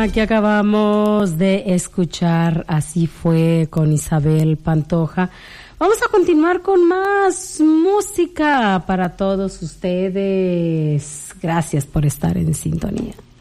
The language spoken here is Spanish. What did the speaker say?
tema que acabamos de escuchar, Así fue, con Isabel Pantoja. Vamos a continuar con más música para todos ustedes. Gracias por estar en sintonía.